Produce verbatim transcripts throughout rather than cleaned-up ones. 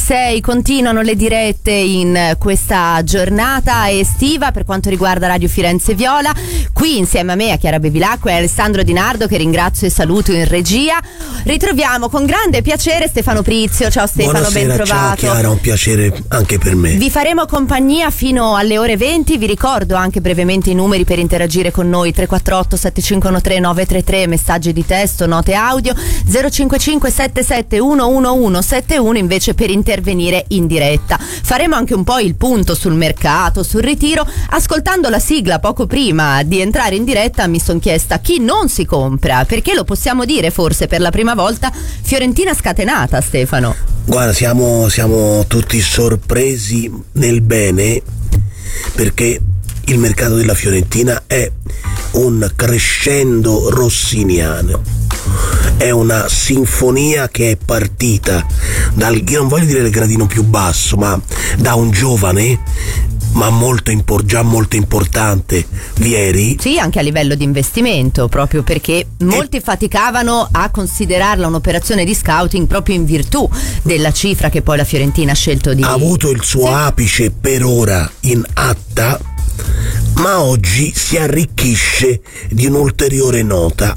sei, continuano le dirette in questa giornata estiva per quanto riguarda Radio Firenze Viola. Qui insieme a me, a Chiara Bevilacqua e Alessandro Di Nardo, che ringrazio e saluto in regia. Ritroviamo con grande piacere Stefano Prizio. Ciao Stefano, buonasera, ben trovato. ciao Chiara, un piacere anche per me. Vi faremo compagnia fino alle ore venti. Vi ricordo anche brevemente i numeri per interagire con noi: tre quattro otto sette cinque uno tre nove tre tre, messaggi di testo, note audio, zero cinque cinque sette sette uno uno uno sette uno invece per intervenire in diretta. Faremo anche un po' il punto sul mercato, sul ritiro. Ascoltando la sigla poco prima di entrare in diretta mi sono chiesta chi non si compra, perché lo possiamo dire forse per la prima volta, Fiorentina scatenata, Stefano. Guarda, siamo, siamo tutti sorpresi nel bene, perché il mercato della Fiorentina è un crescendo rossiniano, è una sinfonia che è partita dal, io non voglio dire il gradino più basso, ma da un giovane ma molto impor- già molto importante, Vieri. Sì, anche a livello di investimento, proprio perché molti e... faticavano a considerarla un'operazione di scouting proprio in virtù della cifra che poi la Fiorentina ha scelto di... Ha avuto il suo sì. apice per ora in Atta, ma oggi si arricchisce di un'ulteriore nota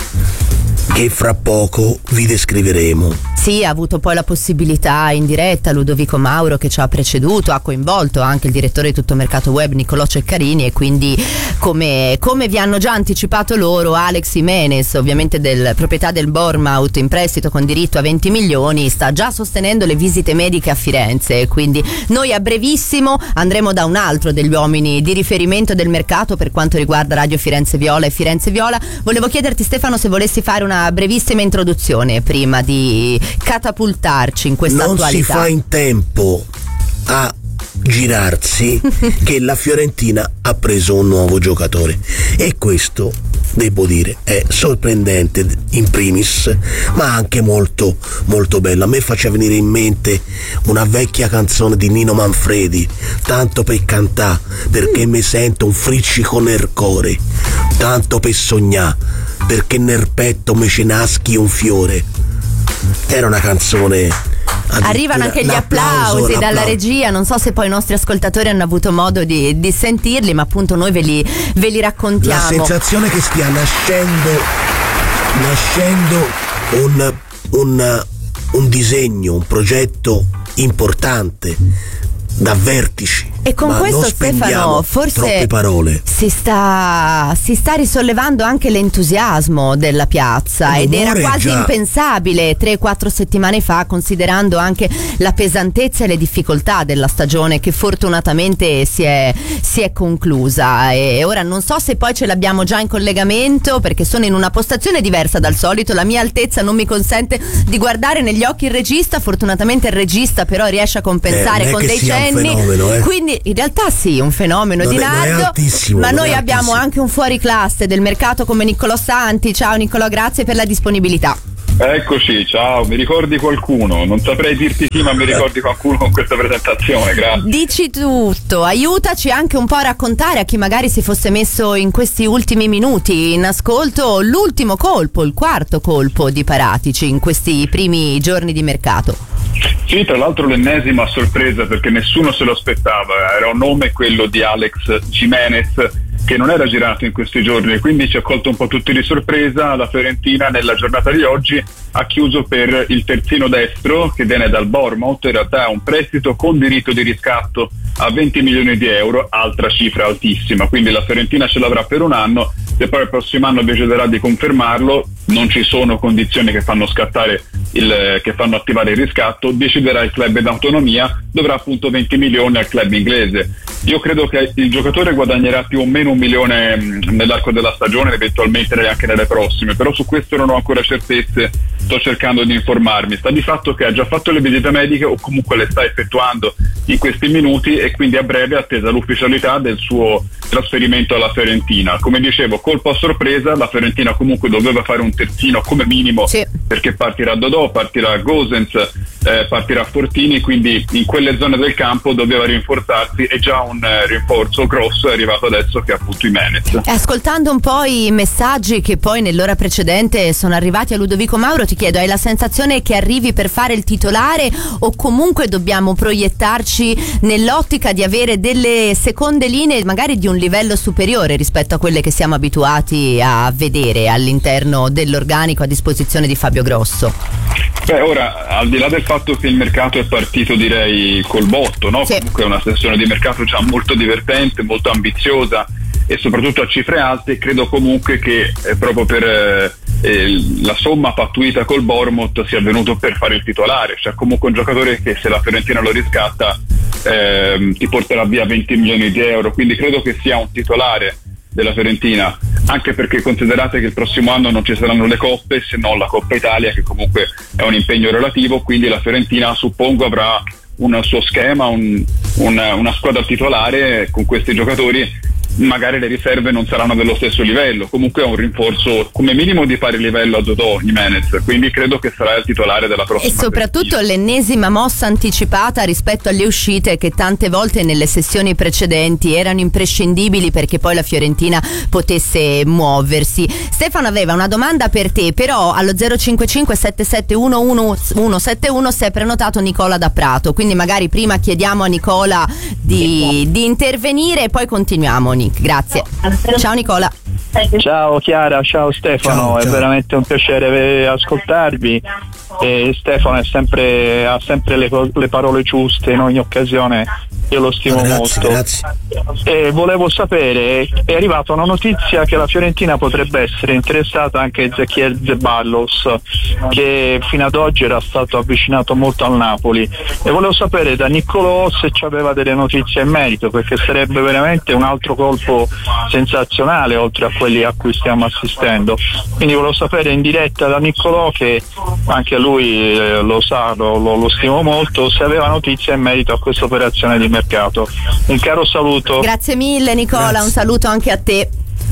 che fra poco vi descriveremo. Sì, ha avuto poi la possibilità in diretta Ludovico Mauro, che ci ha preceduto, ha coinvolto anche il direttore di Tutto Mercato Web Niccolò Ceccarini, e quindi come, come vi hanno già anticipato loro, Alex Jimenez, ovviamente del proprietà del Bournemouth in prestito con diritto a venti milioni, sta già sostenendo le visite mediche a Firenze, quindi noi a brevissimo andremo da un altro degli uomini di riferimento del mercato per quanto riguarda Radio Firenze Viola e Firenze Viola. Volevo chiederti, Stefano, se volessi fare una brevissima introduzione prima di catapultarci in questa non attualità. Non si fa in tempo a girarsi che la Fiorentina ha preso un nuovo giocatore, e questo, devo dire, è sorprendente in primis, ma anche molto molto bello. A me faceva venire in mente una vecchia canzone di Nino Manfredi, tanto per cantà, perché mi sento un friccico nel cuore, tanto per sognà, perché nel petto me ce naschi un fiore. Era una canzone. Arrivano anche gli applausi dalla l'applauso. regia, non so se poi i nostri ascoltatori hanno avuto modo di, di sentirli, ma appunto noi ve li, ve li raccontiamo. La sensazione che stia nascendo nascendo un, un, un disegno, un progetto importante da vertici. E con ma questo, non Stefano, forse troppe parole. Si sta, si sta risollevando anche l'entusiasmo della piazza, ed era quasi già. impensabile tre quattro settimane fa, considerando anche la pesantezza e le difficoltà della stagione che fortunatamente si è, si è conclusa. E ora non so se poi ce l'abbiamo già in collegamento, perché sono in una postazione diversa dal solito, la mia altezza non mi consente di guardare negli occhi il regista, fortunatamente il regista però riesce a compensare eh, con dei cenni, fenomeno, eh. quindi in realtà sì, un fenomeno non di è, Nardo, ma noi abbiamo altissimo. anche un fuoriclasse del mercato come Niccolò Santi. Ciao Niccolò, grazie per la disponibilità. Eccoci, ciao, mi ricordi qualcuno? Non saprei dirti sì, ma mi ricordi qualcuno con questa presentazione, grazie. Dici tutto, aiutaci anche un po' a raccontare a chi magari si fosse messo in questi ultimi minuti in ascolto l'ultimo colpo, il quarto colpo di Paratici in questi primi giorni di mercato. Sì, tra l'altro l'ennesima sorpresa, perché nessuno se lo aspettava, era un nome, quello di Alex Jimenez, che non era girato in questi giorni, quindi ci ha colto un po' tutti di sorpresa. La Fiorentina nella giornata di oggi ha chiuso per il terzino destro che viene dal Bournemouth, in realtà è un prestito con diritto di riscatto a venti milioni di euro, altra cifra altissima, quindi la Fiorentina ce l'avrà per un anno, se poi il prossimo anno deciderà di confermarlo, non ci sono condizioni che fanno scattare il, che fanno attivare il riscatto, deciderà il club in autonomia, dovrà appunto venti milioni al club inglese. Io credo che il giocatore guadagnerà più o meno un milione nell'arco della stagione, eventualmente anche nelle prossime, però su questo non ho ancora certezze, sto cercando di informarmi. Sta di fatto che ha già fatto le visite mediche, o comunque le sta effettuando in questi minuti, e quindi a breve attesa l'ufficialità del suo trasferimento alla Fiorentina. Come dicevo, colpo a sorpresa, la Fiorentina comunque doveva fare un terzino come minimo, sì. perché partirà Dodò, partirà Gosens, eh, partirà Fortini, quindi in quelle zone del campo doveva rinforzarsi e già un eh, rinforzo grosso è arrivato adesso, che è appunto Jimenez. Ascoltando un po' i messaggi che poi nell'ora precedente sono arrivati a Ludovico Mauro, ti chiedo, hai la sensazione che arrivi per fare il titolare o comunque dobbiamo proiettarci nell'ottica di avere delle seconde linee magari di un livello superiore rispetto a quelle che siamo abituati a vedere all'interno dell'organico a disposizione di Fabio Grosso? Beh, ora, al di là del fatto che il mercato è partito, direi, col botto, no? Sì. Comunque è una sessione di mercato già molto divertente, molto ambiziosa e soprattutto a cifre alte. Credo comunque che eh, proprio per eh, eh, la somma pattuita col Bournemouth sia venuto per fare il titolare, cioè comunque un giocatore che se la Fiorentina lo riscatta eh, ti porterà via venti milioni di euro, quindi credo che sia un titolare della Fiorentina, anche perché considerate che il prossimo anno non ci saranno le coppe, se non la Coppa Italia, che comunque è un impegno relativo, quindi la Fiorentina suppongo avrà un suo schema, un, una, una squadra titolare con questi giocatori. Magari le riserve non saranno dello stesso livello, comunque è un rinforzo come minimo di pari livello a Dodò, Jimenez, quindi credo che sarà il titolare della prossima. E soprattutto Fiorentina. L'ennesima mossa anticipata rispetto alle uscite che tante volte nelle sessioni precedenti erano imprescindibili perché poi la Fiorentina potesse muoversi. Stefano aveva una domanda per te, però allo zero cinque cinque sette sette uno uno uno sette uno si è prenotato Nicola da Prato, quindi magari prima chiediamo a Nicola di, di intervenire e poi continuiamo. Grazie. Ciao Nicola. Ciao Chiara, ciao Stefano, ciao, ciao. È veramente un piacere ascoltarvi. E Stefano è sempre, ha sempre le, le parole giuste in ogni occasione, io lo stimo grazie, molto. Grazie. E volevo sapere, è arrivata una notizia che la Fiorentina potrebbe essere interessata anche a Ezequiel Zeballos, che fino ad oggi era stato avvicinato molto al Napoli, e volevo sapere da Niccolò se ci aveva delle notizie in merito, perché sarebbe veramente un altro colpo sensazionale oltre a quelli a cui stiamo assistendo. Quindi volevo sapere in diretta da Niccolò, che anche lui eh, lo sa, lo, lo, lo stimo molto, se aveva notizie in merito a questa operazione di mercato. Un caro saluto. Grazie mille Nicola, grazie. Un saluto anche a te.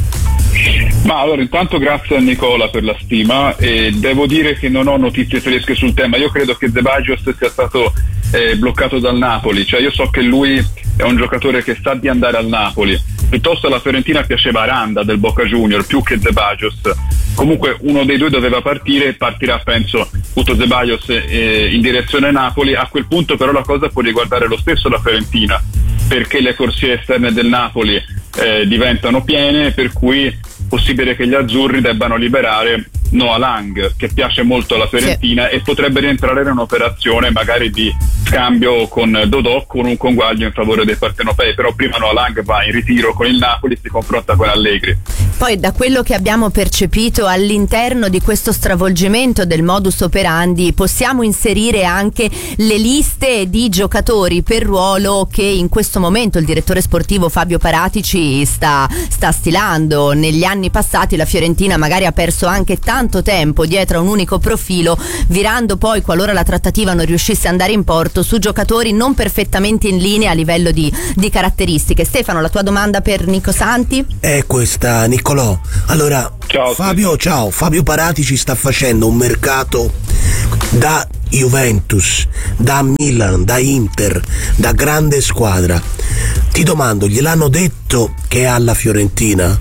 Ma allora, intanto grazie a Nicola per la stima, e devo dire che non ho notizie fresche sul tema. Io credo che Zeballos sia stato eh, bloccato dal Napoli, cioè io so che lui è un giocatore che sa di andare al Napoli. Piuttosto alla Fiorentina piaceva Aranda del Boca Junior più che Zeballos. Comunque uno dei due doveva partire, partirà penso appunto Zeballos eh, in direzione Napoli. A quel punto però la cosa può riguardare lo stesso la Fiorentina, perché le corsie esterne del Napoli eh, diventano piene, per cui è possibile che gli azzurri debbano liberare Noah Lang, che piace molto alla Fiorentina, sì. E potrebbe rientrare in un'operazione magari di scambio con Dodò, con un conguaglio in favore dei partenopei. Però prima Noah Lang va in ritiro con il Napoli, si confronta con Allegri. Poi da quello che abbiamo percepito all'interno di questo stravolgimento del modus operandi possiamo inserire anche le liste di giocatori per ruolo che in questo momento il direttore sportivo Fabio Paratici sta, sta stilando. Negli anni passati la Fiorentina magari ha perso anche tanto tempo dietro a un unico profilo, virando poi, qualora la trattativa non riuscisse ad andare in porto, su giocatori non perfettamente in linea a livello di, di caratteristiche. Stefano, la tua domanda per Nico Santi? È questa, Niccolò. Allora, ciao, Fabio, ciao. Fabio Paratici sta facendo un mercato da Juventus, da Milan, da Inter, da grande squadra. Ti domando, gliel'hanno detto che è alla Fiorentina?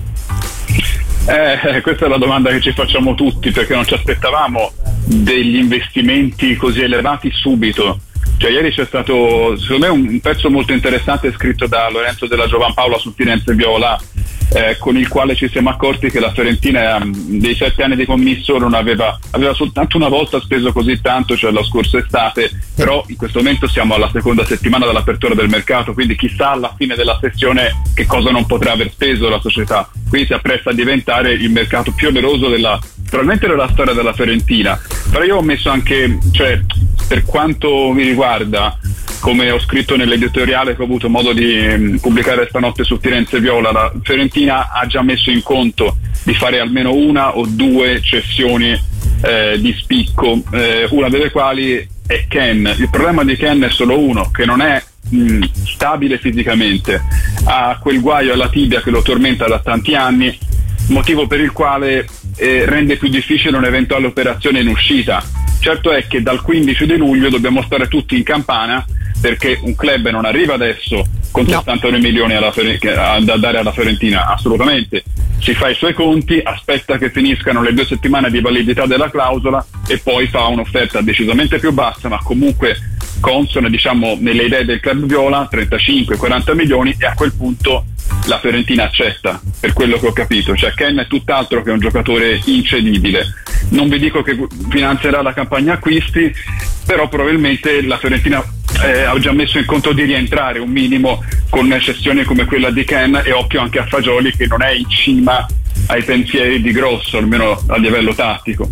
Eh, questa è la domanda che ci facciamo tutti, perché non ci aspettavamo degli investimenti così elevati subito. Cioè ieri c'è stato secondo me un pezzo molto interessante scritto da Lorenzo della Giovanpaola su Firenze Viola, eh, con il quale ci siamo accorti che la Fiorentina dei sette anni di commisso non aveva, aveva soltanto una volta speso così tanto, cioè la scorsa estate, però in questo momento siamo alla seconda settimana dall'apertura del mercato, quindi chissà alla fine della sessione che cosa non potrà aver speso la società. Quindi si appresta a diventare il mercato più oneroso della, probabilmente della storia della Fiorentina. Però io ho messo anche, cioè per quanto mi riguarda, come ho scritto nell'editoriale che ho avuto modo di mh, pubblicare stanotte su Firenze Viola, la Fiorentina ha già messo in conto di fare almeno una o due cessioni eh, di spicco, eh, una delle quali è Ken. Il problema di Ken è solo uno, che non è mh, stabile fisicamente, ha quel guaio alla tibia che lo tormenta da tanti anni, motivo per il quale eh, rende più difficile un'eventuale operazione in uscita. Certo è che dal quindici di luglio dobbiamo stare tutti in campana, perché un club non arriva adesso con no. settantanove milioni alla, da dare alla Fiorentina, assolutamente. Si fa i suoi conti, aspetta che finiscano le due settimane di validità della clausola e poi fa un'offerta decisamente più bassa, ma comunque consona, diciamo, nelle idee del club viola, trentacinque quaranta milioni, e a quel punto la Fiorentina accetta, per quello che ho capito. Cioè Ken è tutt'altro che un giocatore incedibile. Non vi dico che finanzierà la campagna acquisti, però probabilmente la Fiorentina eh, ha già messo in conto di rientrare un minimo con cessioni come quella di Ken, e occhio anche a Fagioli, che non è in cima ai pensieri di Grosso, almeno a livello tattico.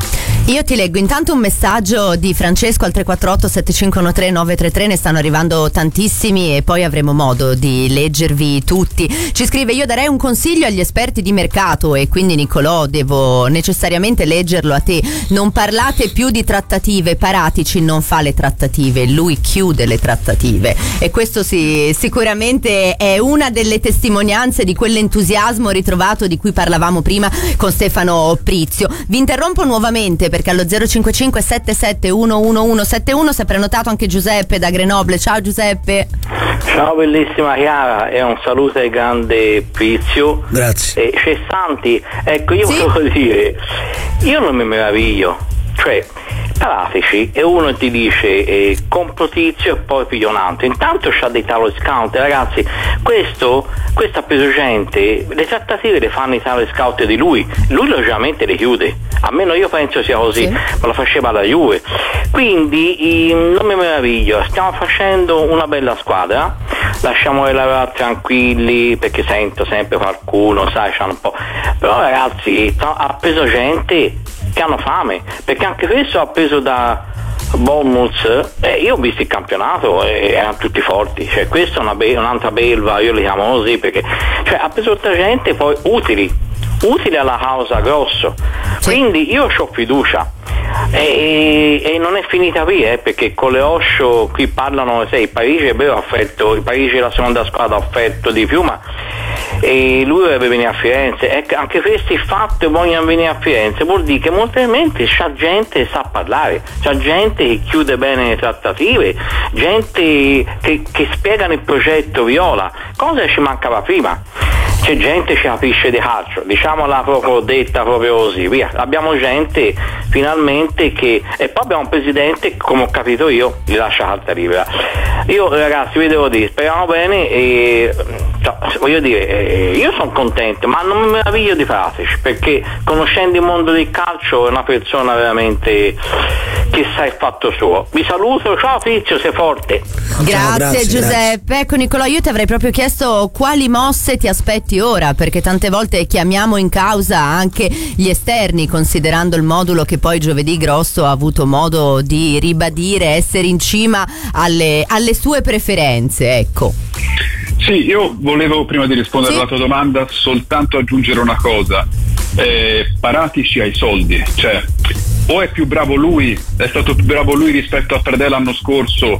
Io ti leggo intanto un messaggio di Francesco al tre quattro otto sette cinque uno tre nove tre tre, ne stanno arrivando tantissimi e poi avremo modo di leggervi tutti. Ci scrive: io darei un consiglio agli esperti di mercato, e quindi Niccolò devo necessariamente leggerlo a te: non parlate più di trattative, Paratici non fa le trattative, lui chiude le trattative, e questo sì, sicuramente è una delle testimonianze di quell'entusiasmo ritrovato di cui parlavamo prima con Stefano Prizio. Vi interrompo nuovamente perché allo zero cinque cinque sette sette uno uno uno sette uno si è prenotato anche Giuseppe da Grenoble. Ciao Giuseppe. Ciao bellissima Chiara, e un saluto al grande Prizio. Grazie. E Cessanti, ecco, io sì? volevo dire, io non mi meraviglio, cioè Paratici e uno ti dice eh, compro Tizio e poi piglio un altro, intanto c'ha dei talo scout, ragazzi, questo questo ha preso gente, le trattative le fanno i talo scout di lui, lui logicamente le chiude, almeno io penso sia così, sì. Ma lo faceva la Juve, quindi eh, non mi meraviglio, stiamo facendo una bella squadra, lasciamoli lavorare tranquilli, perché sento sempre qualcuno, sai, c'hanno un po', però ragazzi ha preso gente che hanno fame, perché anche questo ha preso da Bournemouth, eh, io ho visto il campionato e erano tutti forti, cioè questa è una be- un'altra belva, io li chiamo così, perché cioè, ha preso tutta gente poi utili utili alla causa Grosso, quindi io ho fiducia. E, e non è finita qui, eh, perché con le Osho qui parlano, sai, il Parigi è vero, ha offerto, il Parigi la seconda squadra ha offerto di più, ma e lui dovrebbe venire a Firenze, e anche questi fatti vogliono venire a Firenze, vuol dire che molto probabilmente c'ha gente che sa parlare, c'ha gente che chiude bene le trattative, gente che, che spiegano il progetto viola, cosa che ci mancava prima. C'è gente che capisce di calcio, diciamola proprio detta proprio così, via. Abbiamo gente finalmente che, e poi abbiamo un presidente che, come ho capito io, gli lascia carta libera. Io ragazzi vi devo dire, speriamo bene, e cioè, voglio dire, eh, io sono contento, ma non mi meraviglio di Paratici, perché conoscendo il mondo del calcio è una persona veramente che sa il fatto suo. Vi saluto, ciao Fizio, sei forte. Grazie, ciao, grazie Giuseppe. Grazie. Ecco Niccolò, io ti avrei proprio chiesto quali mosse ti aspetti ora, perché tante volte chiamiamo in causa anche gli esterni, considerando il modulo che poi giovedì Grosso ha avuto modo di ribadire essere in cima alle, alle sue preferenze, ecco. Sì, io volevo, prima di rispondere sì? alla tua domanda, soltanto aggiungere una cosa. Eh, Paratici ha i soldi, cioè o è più bravo lui, è stato più bravo lui rispetto a Pradè l'anno scorso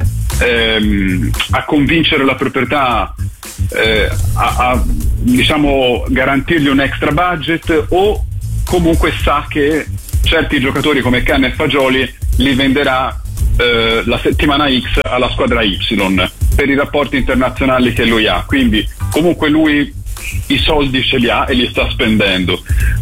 ehm, a convincere la proprietà, eh, a, a diciamo garantirgli un extra budget, o comunque sa che certi giocatori come Can e Fagioli li venderà eh, la settimana X alla squadra Y per i rapporti internazionali che lui ha, quindi comunque lui i soldi ce li ha e li sta spendendo.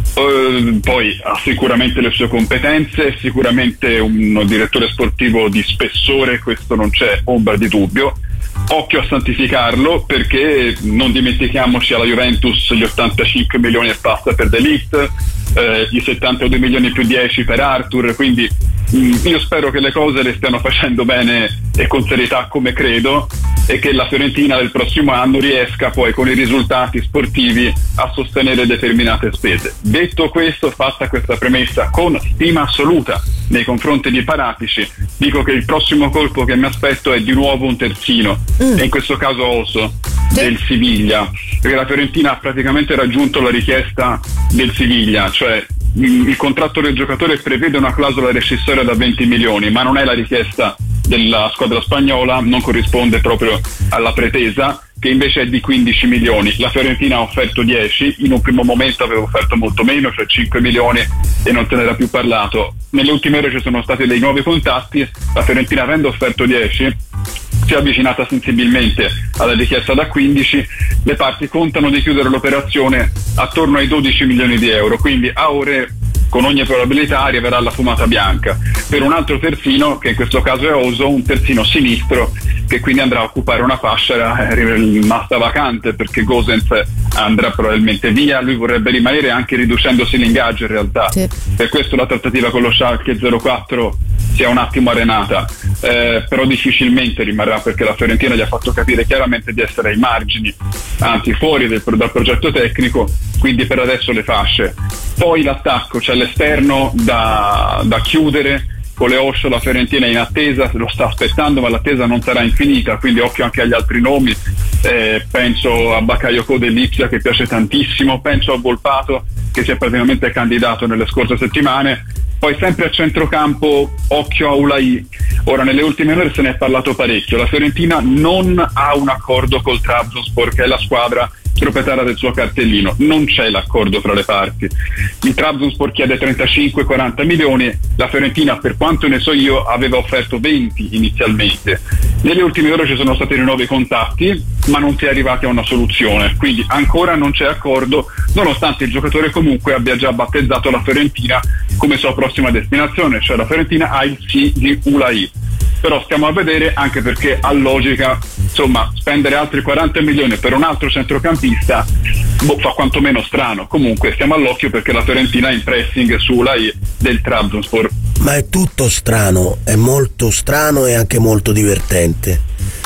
Uh, poi ha sicuramente le sue competenze, è sicuramente un direttore sportivo di spessore, questo non c'è ombra di dubbio. Occhio a santificarlo, perché non dimentichiamoci alla Juventus gli ottantacinque milioni e passa per De Ligt, eh, i settantadue milioni più dieci per Arthur, quindi mh, io spero che le cose le stiano facendo bene e con serietà, come credo, e che la Fiorentina del prossimo anno riesca poi con i risultati sportivi a sostenere determinate spese. Detto questo, fatta questa premessa con stima assoluta nei confronti di Paratici, dico che il prossimo colpo che mi aspetto è di nuovo un terzino, mm. e in questo caso Oso del Siviglia, perché la Fiorentina ha praticamente raggiunto la richiesta del Siviglia, cioè il contratto del giocatore prevede una clausola rescissoria da venti milioni, ma non è la richiesta della squadra spagnola, non corrisponde proprio alla pretesa, che invece è di quindici milioni. La Fiorentina ha offerto dieci, in un primo momento aveva offerto molto meno, cioè cinque milioni, e non se n'era più parlato. Nelle ultime ore ci sono stati dei nuovi contatti, la Fiorentina avendo offerto dieci si è avvicinata sensibilmente alla richiesta da quindici, le parti contano di chiudere l'operazione attorno ai dodici milioni di euro, quindi a ore con ogni probabilità arriverà la fumata bianca per un altro terzino, che in questo caso è Oso, un terzino sinistro che quindi andrà a occupare una fascia rimasta vacante perché Gosens andrà probabilmente via, lui vorrebbe rimanere anche riducendosi l'ingaggio in realtà, sì. Per questo la trattativa con lo Schalke zero quattro si è un attimo arenata, eh, però difficilmente rimarrà perché la Fiorentina gli ha fatto capire chiaramente di essere ai margini, anzi fuori del, dal progetto tecnico, quindi per adesso le fasce. Poi l'attacco, c'è l'esterno da, da chiudere, con le Osho la Fiorentina è in attesa, lo sta aspettando, ma l'attesa non sarà infinita, quindi occhio anche agli altri nomi, eh, penso a Bakayoko dell'Ipsia che piace tantissimo, penso a Volpato che si è praticamente candidato nelle scorse settimane. Poi sempre a centrocampo occhio a Ulai. Ora nelle ultime ore se ne è parlato parecchio, la Fiorentina non ha un accordo col Trabzonspor che è la squadra proprietaria del suo cartellino, non c'è l'accordo fra le parti. Il Trabzonspor chiede trentacinque quaranta milioni, la Fiorentina per quanto ne so io aveva offerto venti inizialmente. Nelle ultime ore ci sono stati nuovi contatti ma non si è arrivati a una soluzione, quindi ancora non c'è accordo, nonostante il giocatore comunque abbia già battezzato la Fiorentina come sua prossima destinazione, cioè la Fiorentina ha il sì di Ulai. Però stiamo a vedere, anche perché a logica, insomma, spendere altri quaranta milioni per un altro centrocampista boh, fa quantomeno strano. Comunque stiamo all'occhio perché la Fiorentina è in pressing su Ulai del Trabzonspor. Ma è tutto strano, è molto strano e anche molto divertente.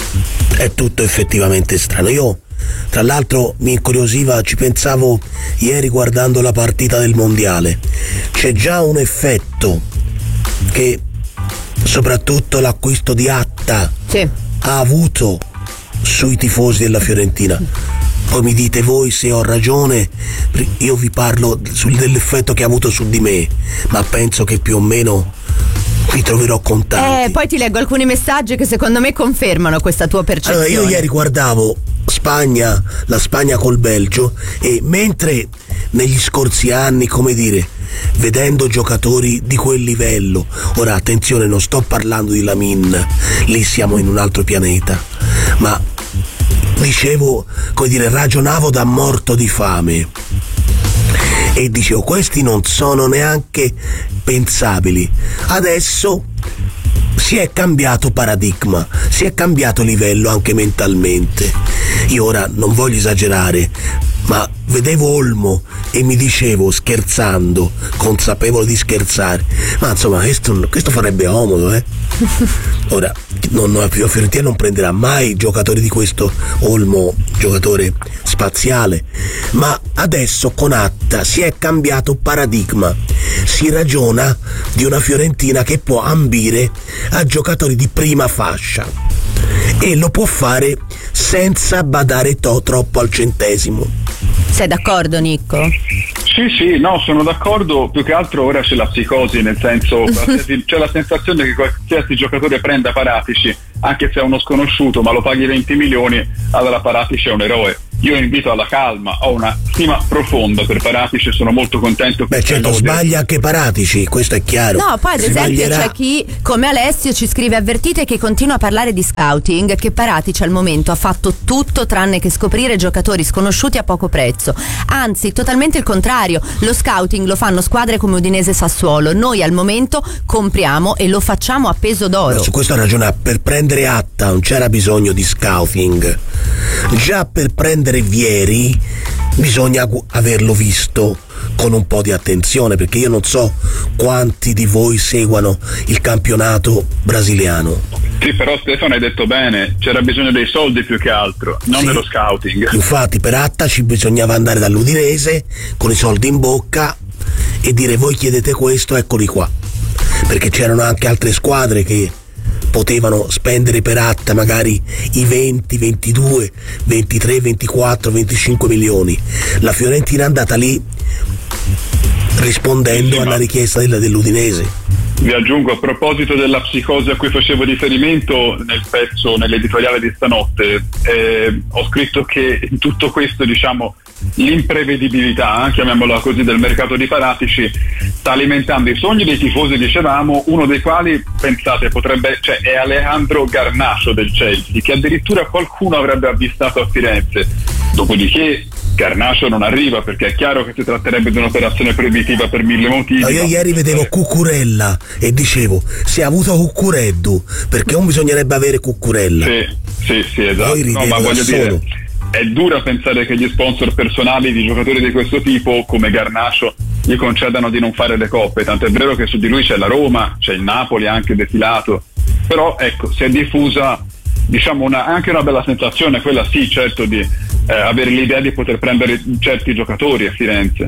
È tutto effettivamente strano. Io tra l'altro mi incuriosiva, ci pensavo ieri guardando la partita del mondiale, c'è già un effetto che soprattutto l'acquisto di Atta sì. ha avuto sui tifosi della Fiorentina. Poi mi dite voi se ho ragione, io vi parlo sul, dell'effetto che ha avuto su di me, ma penso che più o meno vi troverò contenti. Eh, poi ti leggo alcuni messaggi che secondo me confermano questa tua percezione. Allora, io ieri guardavo Spagna, la Spagna col Belgio, e mentre negli scorsi anni, come dire, vedendo giocatori di quel livello, ora attenzione, non sto parlando di Lamin, lì siamo in un altro pianeta, ma dicevo, come dire, ragionavo da morto di fame e dicevo questi non sono neanche pensabili. Adesso si è cambiato paradigma, si è cambiato livello anche mentalmente. Io ora non voglio esagerare, ma vedevo Olmo e mi dicevo, scherzando, consapevole di scherzare, ma insomma questo, questo farebbe comodo, eh? Ora, non, la Fiorentina non prenderà mai giocatori di questo Olmo, giocatore spaziale, ma adesso con Atta si è cambiato paradigma, si ragiona di una Fiorentina che può ambire a giocatori di prima fascia e lo può fare senza badare to- troppo al centesimo. Sei d'accordo, Nicco? Sì, sì, no, sono d'accordo, più che altro ora c'è la psicosi, nel senso c'è la sensazione che qualsiasi giocatore prenda Paratici, anche se è uno sconosciuto, ma lo paghi venti milioni, allora Paratici è un eroe. Io invito alla calma, ho una stima profonda per Paratici, sono molto contento. Beh, certo, sbaglia anche Paratici, questo è chiaro. No, poi ad esempio sbaglierà. C'è chi, come Alessio, ci scrive: avvertite che continua a parlare di scouting, che Paratici al momento ha fatto tutto tranne che scoprire giocatori sconosciuti a poco prezzo. Anzi, totalmente il contrario, lo scouting lo fanno squadre come Udinese e Sassuolo. Noi al momento compriamo e lo facciamo a peso d'oro. No, su questo ha ragione, per prendere Atta non c'era bisogno di scouting. Già per prendere Vieri bisogna averlo visto con un po' di attenzione, perché io non so quanti di voi seguano il campionato brasiliano. Sì, però Stefano hai detto bene, c'era bisogno dei soldi più che altro, non sì, dello scouting. Infatti per Atta ci bisognava andare dall'Udinese con i soldi in bocca e dire: voi chiedete questo, eccoli qua, perché c'erano anche altre squadre che potevano spendere per Atta magari i venti, ventidue, ventitré, ventiquattro, venticinque milioni. La Fiorentina è andata lì rispondendo alla richiesta della, dell'Udinese. Vi aggiungo, a proposito della psicosi a cui facevo riferimento nel pezzo, nell'editoriale di stanotte, eh, ho scritto che in tutto questo, diciamo, l'imprevedibilità, chiamiamola così, del mercato di Paratici sta alimentando i sogni dei tifosi, dicevamo, uno dei quali, pensate, potrebbe, cioè è Alejandro Garnacho del Chelsea, che addirittura qualcuno avrebbe avvistato a Firenze. Dopodiché Garnacho non arriva, perché è chiaro che si tratterebbe di un'operazione proibitiva per mille motivi. No, io ieri vedevo Cucurella e dicevo, si è avuto Cuccureddu, perché non bisognerebbe avere Cucurella. Sì, sì, sì, esatto. No, ma voglio dire, è dura pensare che gli sponsor personali di giocatori di questo tipo, come Garnacho, gli concedano di non fare le coppe, tanto è vero che su di lui c'è la Roma, c'è il Napoli anche defilato, però ecco, si è diffusa, diciamo, una, anche una bella sensazione, quella sì, certo, di eh, avere l'idea di poter prendere certi giocatori a Firenze.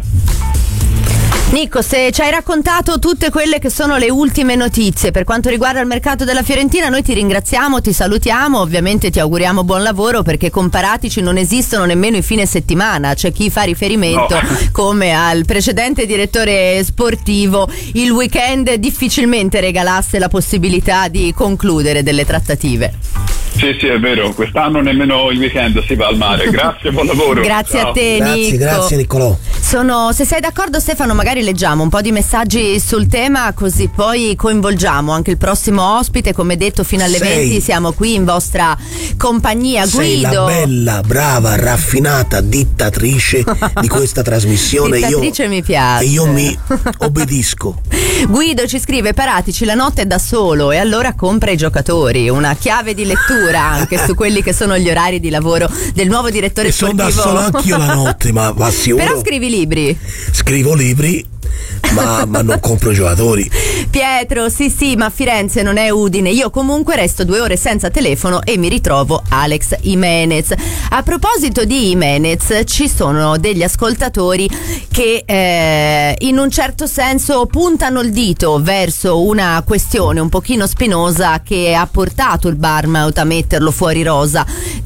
Nico, se ci hai raccontato tutte quelle che sono le ultime notizie per quanto riguarda il mercato della Fiorentina, noi ti ringraziamo, ti salutiamo, ovviamente ti auguriamo buon lavoro, perché con Paratici non esistono nemmeno i fine settimana. C'è chi fa riferimento, no, come al precedente direttore sportivo, il weekend difficilmente regalasse la possibilità di concludere delle trattative. Sì, sì, è vero, quest'anno nemmeno il weekend si va al mare. Grazie, buon lavoro. Grazie. Ciao. A te, grazie, Nico. Grazie Niccolò. Sono, se sei d'accordo Stefano, magari leggiamo un po' di messaggi sul tema, così poi coinvolgiamo anche il prossimo ospite. Come detto, fino alle sei. venti siamo qui in vostra compagnia. Sei Guido, la bella, brava, raffinata dittatrice di questa trasmissione. Dittatrice io, mi piace. E io mi obbedisco. Guido ci scrive: Paratici la notte è da solo e allora compra i giocatori. Una chiave di lettura anche su quelli che sono gli orari di lavoro del nuovo direttore e sportivo. Sono da solo anch'io la notte, ma, ma sicuro. Però scrivi libri. Scrivo libri, ma, ma non compro i giocatori. Pietro, sì sì, ma Firenze non è Udine. Io comunque resto due ore senza telefono e mi ritrovo Alex Jimenez. A proposito di Jimenez, ci sono degli ascoltatori che eh, in un certo senso puntano il dito verso una questione un pochino spinosa che ha portato il Bournemouth a metterlo fuori rosa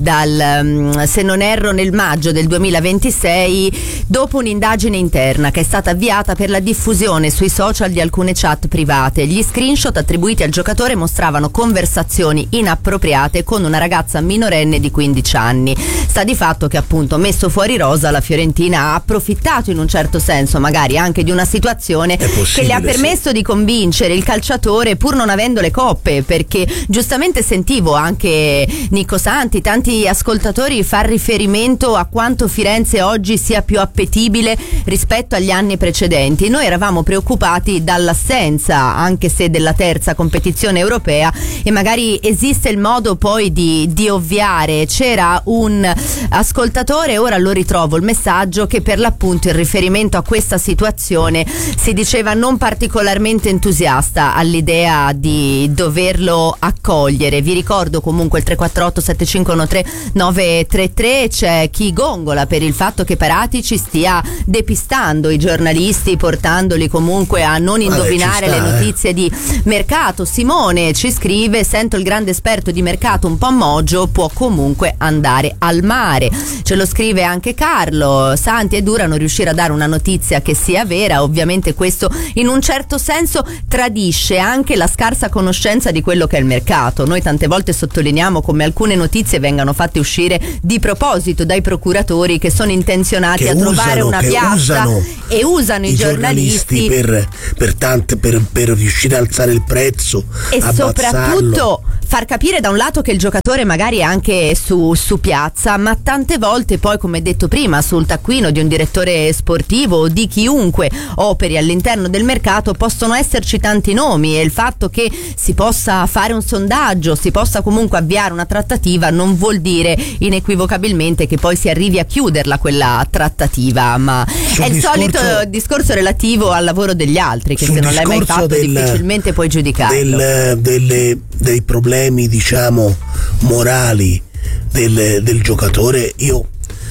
dal, se non erro, nel maggio del duemilaventisei, dopo un'indagine interna che è stata avviata per la diffusione sui social di alcune chat private. Gli screenshot attribuiti al giocatore mostravano conversazioni inappropriate con una ragazza minorenne di quindici anni. Sta di fatto che, appunto, messo fuori rosa, la Fiorentina ha approfittato in un certo senso magari anche di una situazione che le ha permesso sì. di convincere il calciatore, pur non avendo le coppe, perché giustamente sentivo anche Nico Santi, tanti ascoltatori far riferimento a quanto Firenze oggi sia più appetibile rispetto agli anni precedenti. Noi eravamo preoccupati dall'assenza, anche se della terza competizione europea, e magari esiste il modo poi di, di ovviare. C'era un ascoltatore, ora lo ritrovo il messaggio, che per l'appunto in riferimento a questa situazione si diceva non particolarmente entusiasta all'idea di doverlo accogliere. Vi ricordo comunque il tre quattro otto sette cinque uno tre nove tre tre. C'è chi gongola per il fatto che Paratici stia depistando i giornalisti, portandoli comunque a non indovinare Vabbè, sta, le notizie eh. di mercato. Simone ci scrive: sento il grande esperto di mercato un po' moggio, può comunque andare al mare. Ce lo scrive anche Carlo: Santi, è dura non riuscire a dare una notizia che sia vera. Ovviamente questo in un certo senso tradisce anche la scarsa conoscenza di quello che è il mercato. Noi tante volte sottolineiamo come alcune notizie vengano fatte uscire di proposito dai procuratori che sono intenzionati che a usano, trovare una piazza usano e usano i, i giornalisti, giornalisti per, per, tante, per, per riuscire a alzare il prezzo e soprattutto far capire da un lato che il giocatore magari è anche su, su piazza, ma tante volte poi, come detto prima, sul taccuino di un direttore sportivo o di chiunque operi all'interno del mercato possono esserci tanti nomi, e il fatto che si possa fare un sondaggio, si possa comunque avviare una trattativa, non vuol dire inequivocabilmente che poi si arrivi a chiuderla quella trattativa, ma sul è il discorso, solito discorso relativo al lavoro degli altri, che se non l'hai mai fatto del, difficilmente puoi giudicarlo. Del, delle, dei problemi, diciamo, morali del, del giocatore io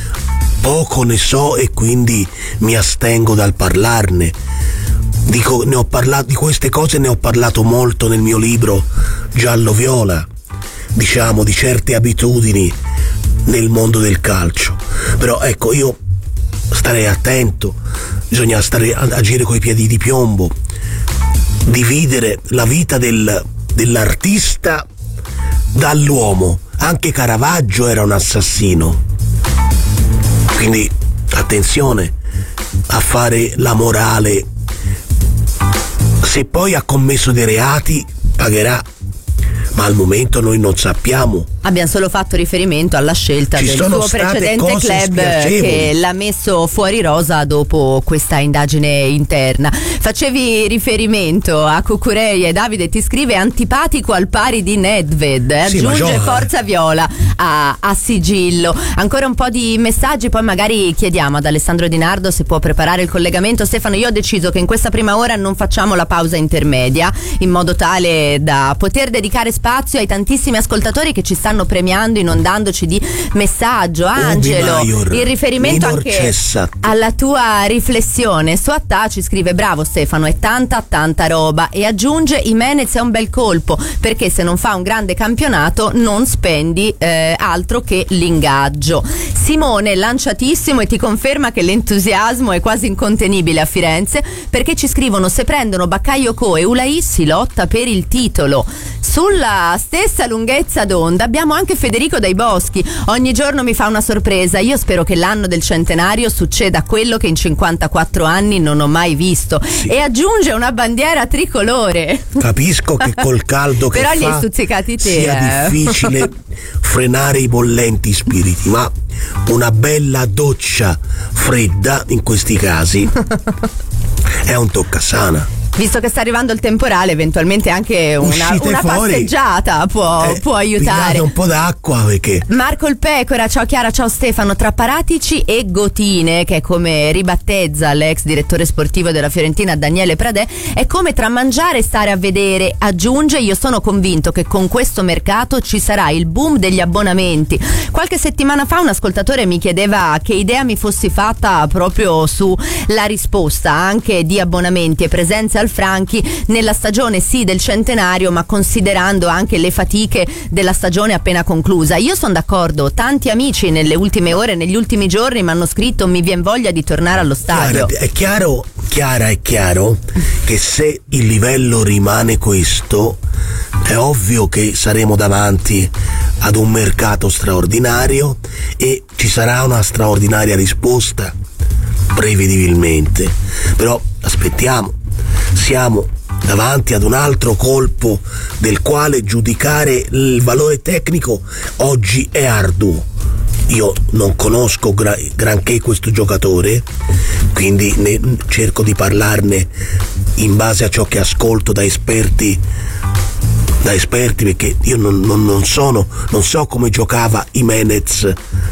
poco ne so e quindi mi astengo dal parlarne. Dico, ne ho parlato di queste cose, ne ho parlato molto nel mio libro Giallo Viola, diciamo, di certe abitudini nel mondo del calcio. Però ecco, io starei attento, bisogna stare a agire coi piedi di piombo. dividere la vita del, dell'artista dall'uomo. Anche Caravaggio era un assassino, quindi attenzione a fare la morale. Se poi ha commesso dei reati pagherà, ma al momento noi non sappiamo. Abbiamo solo fatto riferimento alla scelta Ci del sono suo state precedente cose club spiacevoli. che l'ha messo fuori rosa dopo questa indagine interna. Facevi riferimento a Cucurei e Davide ti scrive antipatico al pari di Nedved, Sì, ma aggiunge gioca. forza viola a, a sigillo. Ancora un po' di messaggi, poi magari chiediamo ad Alessandro Di Nardo se può preparare il collegamento. Stefano, io ho deciso che in questa prima ora non facciamo la pausa intermedia, in modo tale da poter dedicare spazio ai tantissimi ascoltatori che ci stanno premiando, inondandoci di messaggio. Angelo, Maior, in riferimento minor anche cessa. alla tua riflessione su Attà ci scrive bravo Stefano, è tanta tanta roba, e aggiunge Jimenez è un bel colpo perché se non fa un grande campionato non spendi eh, altro che l'ingaggio. Simone lanciatissimo e ti conferma che l'entusiasmo è quasi incontenibile a Firenze, perché ci scrivono se prendono Bakayoko e Ulai si lotta per il titolo. Sulla stessa lunghezza d'onda abbiamo anche Federico Dai Boschi, ogni giorno mi fa una sorpresa, io spero che l'anno del centenario succeda quello che in cinquantaquattro anni non ho mai visto. Sì. E aggiunge una bandiera tricolore. Capisco che col caldo che Però fa li hai stuzzicati te, sia eh. difficile frenare i bollenti spiriti, ma una bella doccia fredda in questi casi è un toccasana. Visto che sta arrivando il temporale, eventualmente anche una, Uscite una fuori. passeggiata può, Eh, può aiutare. pigliate un po' d'acqua perché Marco il Pecora, ciao Chiara, ciao Stefano. Tra Paratici e Gotine, che è come ribattezza l'ex direttore sportivo della Fiorentina Daniele Pradè, è come tra mangiare e stare a vedere. Aggiunge, io sono convinto che con questo mercato ci sarà il boom degli abbonamenti. Qualche settimana fa un ascoltatore mi chiedeva che idea mi fossi fatta proprio sulla risposta anche di abbonamenti e presenze al Franchi nella stagione sì del centenario, ma considerando anche le fatiche della stagione appena conclusa. Io sono d'accordo, tanti amici nelle ultime ore, negli ultimi giorni mi hanno scritto mi vien voglia di tornare allo stadio. Chiara, è chiaro, Chiara, è chiaro che se il livello rimane questo, è ovvio che saremo davanti ad un mercato straordinario e ci sarà una straordinaria risposta prevedibilmente. Però aspettiamo, siamo davanti ad un altro colpo del quale giudicare il valore tecnico oggi è arduo. Io non conosco gra- granché questo giocatore, quindi ne cerco di parlarne in base a ciò che ascolto da esperti da esperti perché io non, non, non sono non so come giocava Jimenez,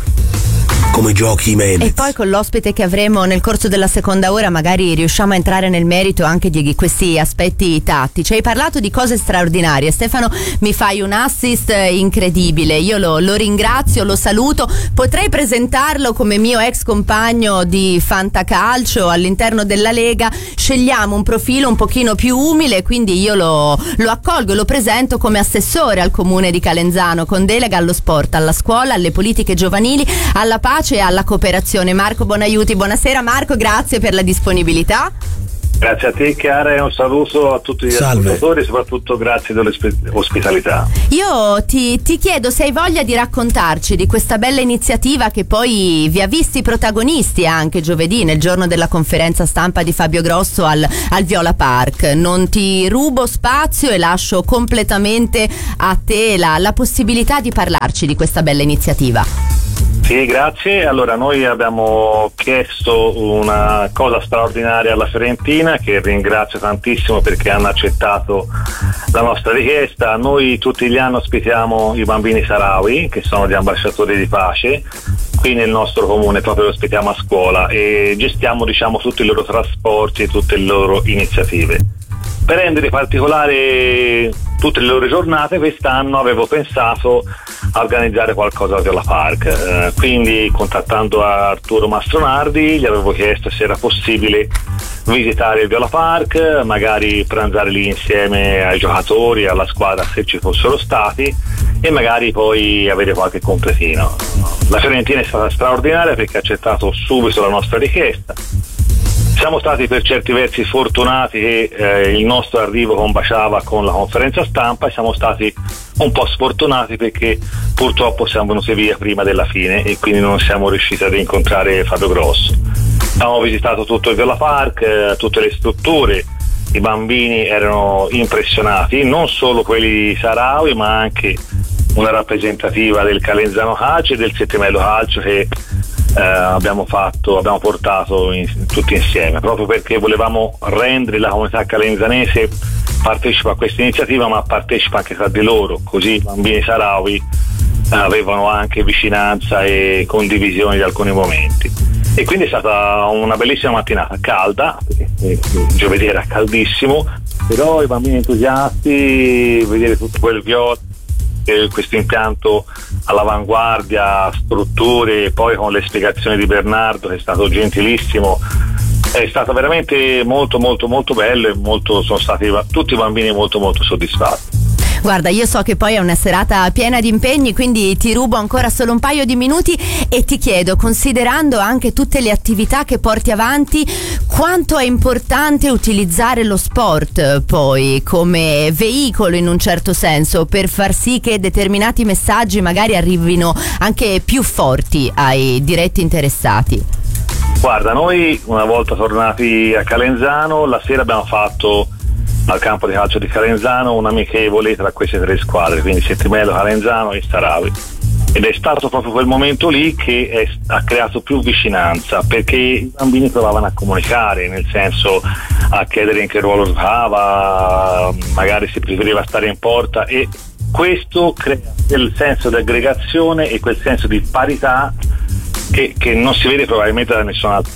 come giochi Jimenez. E poi con l'ospite che avremo nel corso della seconda ora magari riusciamo a entrare nel merito anche di questi aspetti tattici. Hai parlato di cose straordinarie, Stefano, mi fai un assist incredibile, io lo, lo ringrazio, lo saluto, potrei presentarlo come mio ex compagno di Fantacalcio all'interno della Lega. Scegliamo un profilo un pochino più umile, quindi io lo, lo accolgo e lo presento come assessore al comune di Calenzano con delega allo sport, alla scuola, alle politiche giovanili, alla pace e alla cooperazione. Marco Bonaiuti, buonasera Marco, grazie per la disponibilità. Grazie a te Chiara e un saluto a tutti gli Salve. ascoltatori e soprattutto grazie dell'ospitalità. Io ti, ti chiedo se hai voglia di raccontarci di questa bella iniziativa che poi vi ha visti protagonisti anche giovedì nel giorno della conferenza stampa di Fabio Grosso al, al Viola Park. Non ti rubo spazio e lascio completamente a te la, la possibilità di parlarci di questa bella iniziativa. Sì, grazie. Allora, noi abbiamo chiesto una cosa straordinaria alla Fiorentina, che ringrazio tantissimo perché hanno accettato la nostra richiesta. Noi tutti gli anni ospitiamo i bambini saharawi, che sono gli ambasciatori di pace, qui nel nostro comune, proprio li ospitiamo a scuola e gestiamo, diciamo, tutti i loro trasporti e tutte le loro iniziative. Per rendere particolare tutte le loro giornate, quest'anno avevo pensato a organizzare qualcosa a Viola Park, eh, quindi contattando Arturo Mastronardi gli avevo chiesto se era possibile visitare il Viola Park, magari pranzare lì insieme ai giocatori, alla squadra se ci fossero stati e magari poi avere qualche completino. La Fiorentina è stata straordinaria perché ha accettato subito la nostra richiesta. Siamo stati per certi versi fortunati che eh, il nostro arrivo combaciava con la conferenza stampa, e siamo stati un po' sfortunati perché purtroppo siamo venuti via prima della fine e quindi non siamo riusciti ad incontrare Fabio Grosso. Abbiamo visitato tutto il Viola Park, eh, tutte le strutture, i bambini erano impressionati, non solo quelli di Sahrawi ma anche una rappresentativa del Calenzano Calcio e del Settimello Calcio che Eh, abbiamo fatto, abbiamo portato in, tutti insieme, proprio perché volevamo rendere la comunità calenzanese partecipa a questa iniziativa, ma partecipa anche tra di loro, così i bambini sahrawi eh, avevano anche vicinanza e condivisione di alcuni momenti. E quindi è stata una bellissima mattinata, calda, perché giovedì era caldissimo, però i bambini entusiasti, vedere tutto quel viola, questo impianto all'avanguardia, strutture, e poi con le spiegazioni di Bernardo che è stato gentilissimo, è stato veramente molto molto molto bello e molto, sono stati tutti i bambini molto molto soddisfatti. Guarda, io so che poi è una serata piena di impegni, quindi ti rubo ancora solo un paio di minuti e ti chiedo, considerando anche tutte le attività che porti avanti, quanto è importante utilizzare lo sport poi come veicolo in un certo senso per far sì che determinati messaggi magari arrivino anche più forti ai diretti interessati? Guarda, noi una volta tornati a Calenzano, la sera abbiamo fatto al campo di calcio di Calenzano un amichevole tra queste tre squadre, quindi Settimello, Calenzano e Sahrawi, ed è stato proprio quel momento lì che è, ha creato più vicinanza, perché i bambini provavano a comunicare, nel senso a chiedere in che ruolo giocava, magari si preferiva stare in porta, e questo crea quel senso di aggregazione e quel senso di parità che, che non si vede probabilmente da nessun altro.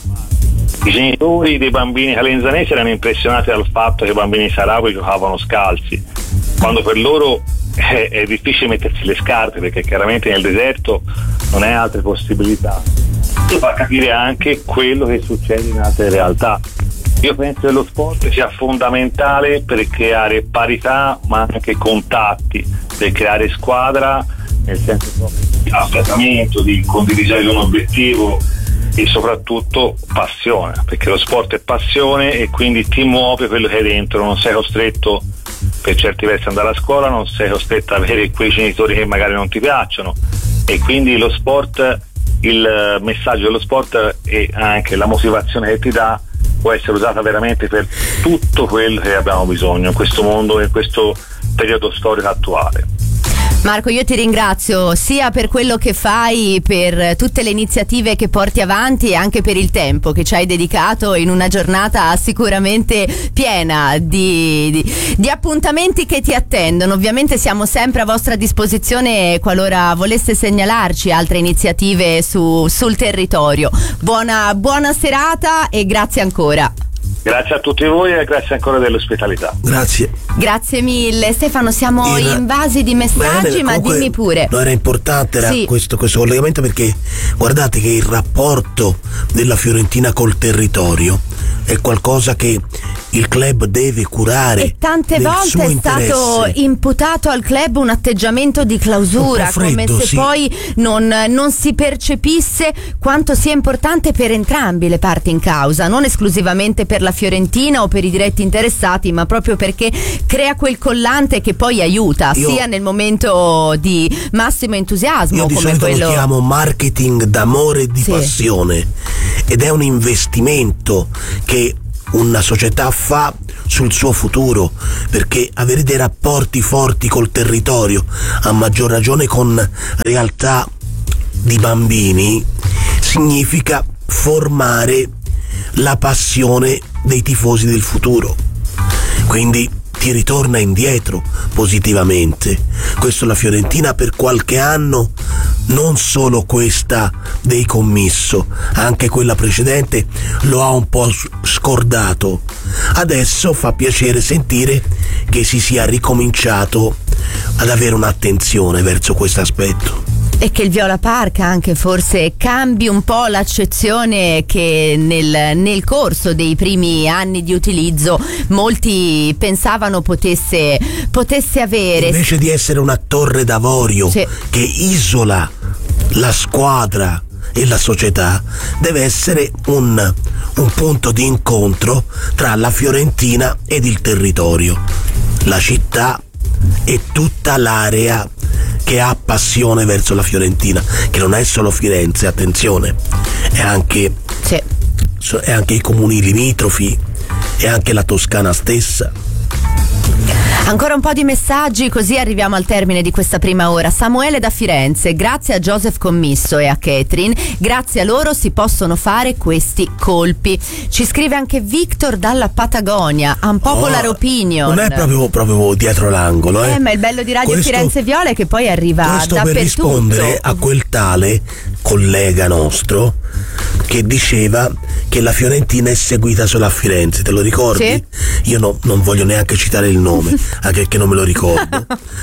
I genitori dei bambini calenzanesi erano impressionati dal fatto che i bambini sahrawi giocavano scalzi, quando per loro è, è difficile mettersi le scarpe, perché chiaramente nel deserto non hai altre possibilità. Questo fa capire anche quello che succede in altre realtà. Io penso che lo sport sia fondamentale per creare parità ma anche contatti, per creare squadra, nel senso proprio di affiatamento, di condivisione di un obiettivo e soprattutto passione, perché lo sport è passione e quindi ti muove quello che hai dentro, non sei costretto per certi versi ad andare a scuola, non sei costretto ad avere quei genitori che magari non ti piacciono, e quindi lo sport, il messaggio dello sport e anche la motivazione che ti dà può essere usata veramente per tutto quello che abbiamo bisogno in questo mondo e in questo periodo storico attuale. Marco, io ti ringrazio sia per quello che fai, per tutte le iniziative che porti avanti e anche per il tempo che ci hai dedicato in una giornata sicuramente piena di, di, di appuntamenti che ti attendono. Ovviamente siamo sempre a vostra disposizione qualora voleste segnalarci altre iniziative su, sul territorio. Buona, buona serata e grazie ancora. Grazie a tutti voi e grazie ancora dell'ospitalità. Grazie. Grazie mille. Stefano, siamo Il... invasi di messaggi, Bene, ma dimmi pure. No, era importante era sì. questo, questo collegamento, perché guardate che il rapporto della Fiorentina col territorio è qualcosa che il club deve curare. E tante volte è stato imputato al club un atteggiamento di clausura, freddo, come se sì. poi non, non si percepisse quanto sia importante per entrambi le parti in causa, non esclusivamente per la Fiorentina o per i diretti interessati, ma proprio perché crea quel collante che poi aiuta io, sia nel momento di massimo entusiasmo, io di come solito quello lo chiamo marketing d'amore e di sì. passione, ed è un investimento che una società fa sul suo futuro, perché avere dei rapporti forti col territorio, a maggior ragione con realtà di bambini, significa formare la passione dei tifosi del futuro, quindi ti ritorna indietro positivamente. Questo la Fiorentina per qualche anno, non solo questa dei commisso, anche quella precedente, lo ha un po' scordato. Adesso fa piacere sentire che si sia ricominciato ad avere un'attenzione verso questo aspetto. E che il Viola Park anche forse cambi un po' l'accezione che nel, nel corso dei primi anni di utilizzo molti pensavano potesse, potesse avere. Invece di essere una torre d'avorio sì. che isola la squadra e la società deve essere un, un punto di incontro tra la Fiorentina ed il territorio, la città e tutta l'area che ha passione verso la Fiorentina, che non è solo Firenze, attenzione, è anche, sì. è anche i comuni limitrofi, è anche la Toscana stessa. Ancora un po' di messaggi, così arriviamo al termine di questa prima ora. Samuele da Firenze: grazie a Joseph Commisso e a Catherine, grazie a loro si possono fare questi colpi. Ci scrive anche Victor dalla Patagonia, unpopular oh, opinion. Non è proprio, proprio dietro l'angolo, eh. eh ma il bello di Radio questo, Firenze Viola è che poi arriva questo dappertutto. Per rispondere a quel tale collega nostro che diceva che la Fiorentina è seguita solo a Firenze, te lo ricordi? Sì. Io no, non voglio neanche citare il nome, anche perché non me lo ricordo.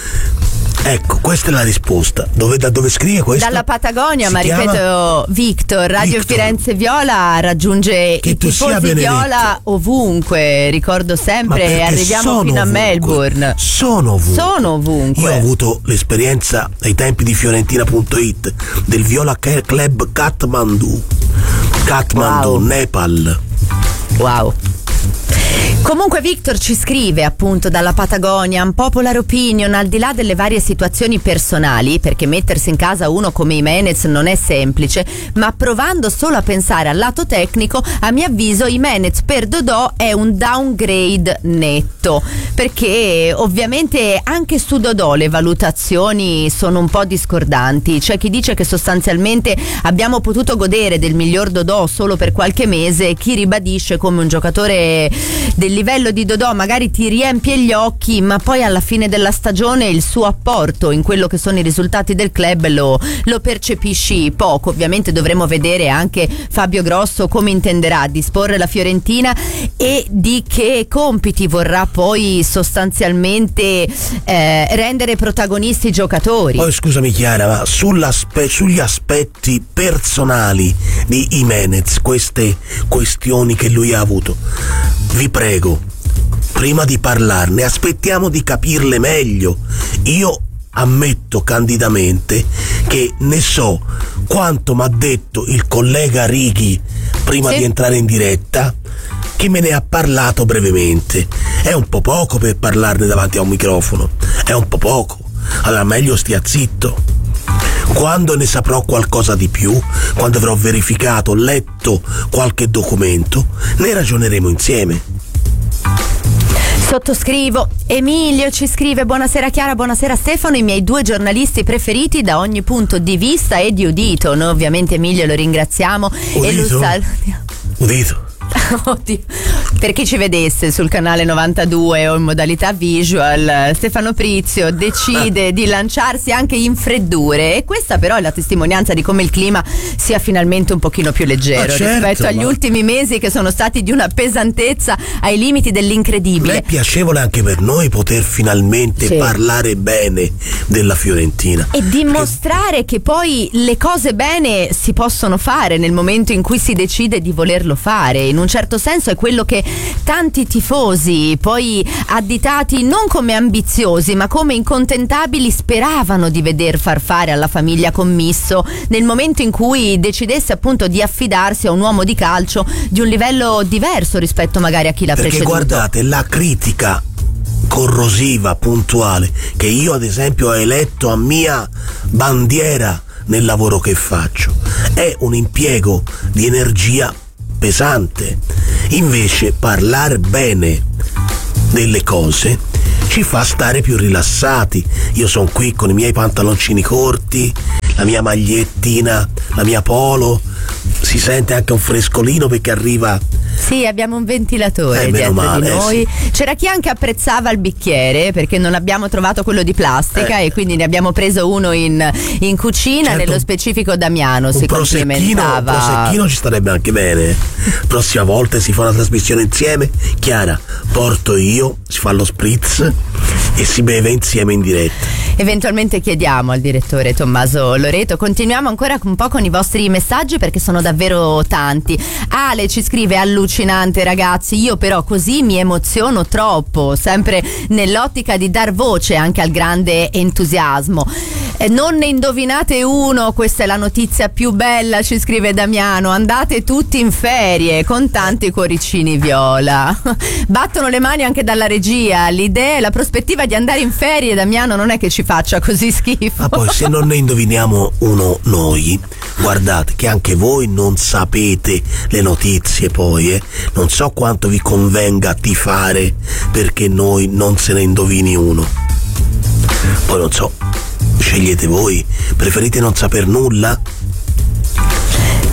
Ecco, questa è la risposta. Dove, da dove scrive questo? Dalla Patagonia, si ma chiama? ripeto, Victor, Radio Victor. Firenze Viola raggiunge Che i tu sia tifosi Viola benedetto. ovunque, ricordo Ma sempre, perché arriviamo sono fino a ovunque. Melbourne. Sono ovunque. Sono ovunque. Io ho avuto l'esperienza ai tempi di Fiorentina punto it del Viola Club Kathmandu. Kathmandu, Wow. Nepal. Wow. Comunque Victor ci scrive appunto dalla Patagonia, unpopular opinion, al di là delle varie situazioni personali, perché mettersi in casa uno come Jimenez non è semplice, ma provando solo a pensare al lato tecnico, a mio avviso Jimenez per Dodò è un downgrade netto, perché ovviamente anche su Dodò le valutazioni sono un po' discordanti. C'è chi dice che sostanzialmente abbiamo potuto godere del miglior Dodò solo per qualche mese, e chi ribadisce come un giocatore del livello di Dodò magari ti riempie gli occhi, ma poi alla fine della stagione il suo apporto in quello che sono i risultati del club lo, lo percepisci poco. Ovviamente dovremo vedere anche Fabio Grosso come intenderà disporre la Fiorentina e di che compiti vorrà poi sostanzialmente eh, rendere protagonisti i giocatori. Poi scusami Chiara, ma sull'aspe- sugli aspetti personali di Jimenez, queste questioni che lui ha avuto, vi prego, prima di parlarne aspettiamo di capirle meglio. Io ammetto candidamente che ne so quanto m'ha detto il collega Righi prima sì. di entrare in diretta, che me ne ha parlato brevemente. È un po' poco per parlarne davanti a un microfono, è un po' poco, allora meglio stia zitto. Quando ne saprò qualcosa di più, quando avrò verificato, letto qualche documento, ne ragioneremo insieme. Sottoscrivo. Emilio ci scrive: buonasera Chiara, buonasera Stefano, i miei due giornalisti preferiti da ogni punto di vista e di udito. Noi ovviamente Emilio lo ringraziamo Udito? e lo salutiamo. Udito? Oddio. Per chi ci vedesse sul canale novantadue o in modalità visual, Stefano Prizio decide di lanciarsi anche in freddure, e questa però è la testimonianza di come il clima sia finalmente un pochino più leggero Ma certo, rispetto agli ma... ultimi mesi che sono stati di una pesantezza ai limiti dell'incredibile. È piacevole anche per noi poter finalmente sì. parlare bene della Fiorentina e dimostrare che poi le cose bene si possono fare nel momento in cui si decide di volerlo fare. In un certo senso è quello che tanti tifosi, poi additati non come ambiziosi ma come incontentabili, speravano di veder far fare alla famiglia Commisso nel momento in cui decidesse appunto di affidarsi a un uomo di calcio di un livello diverso rispetto magari a chi l'ha perché preceduto. guardate, la critica corrosiva, puntuale, che io ad esempio ho eletto a mia bandiera nel lavoro che faccio, è un impiego di energia pesante. Invece parlare bene delle cose ci fa stare più rilassati. Io sono qui con i miei pantaloncini corti, la mia magliettina, la mia polo, si sente anche un frescolino perché arriva. Sì, abbiamo un ventilatore eh, dietro male, di noi. eh, sì. C'era chi anche apprezzava il bicchiere perché non abbiamo trovato quello di plastica eh. e quindi ne abbiamo preso uno in, in cucina, certo, nello specifico Damiano un si prosecchino, complimentava. un prosecchino ci starebbe anche bene. Prossima volta si fa una trasmissione insieme, Chiara, porto io, si fa lo spritz e si beve insieme in diretta. eventualmente chiediamo al direttore Tommaso Loreto. Continuiamo ancora un po' con i vostri messaggi perché sono davvero tanti. Ale ci scrive: allucinante ragazzi, io però così mi emoziono troppo, sempre nell'ottica di dar voce anche al grande entusiasmo. Eh, non ne indovinate uno, questa è la notizia più bella, ci scrive Damiano, andate tutti in ferie con tanti cuoricini viola. Battono le mani anche dalla regia, l'idea e la prospettiva di andare in ferie, Damiano, non è che ci faccia così schifo. Ma poi se non ne indoviniamo uno noi, guardate che anche voi non sapete le notizie poi, eh. Non so quanto vi convenga tifare perché noi non se ne indovini uno. Poi non so, scegliete voi, preferite non saper nulla?